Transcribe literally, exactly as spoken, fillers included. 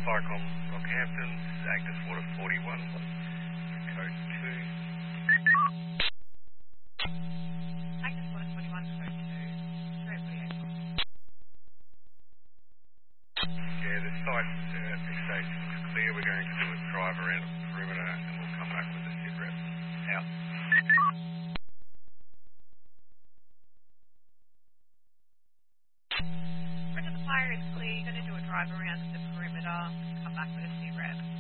Firecom Rockhampton, Agnes Water forty-one, code two. Agnes Water forty-one, code two. Code forty-eight. Yeah, the site uh, at this stage looks clear. We're going to do a drive around the perimeter and we'll come back with the sit rep. Out. Roger, the fire is clear. You're going to do a drive around the perimeter, come back with a C R E P.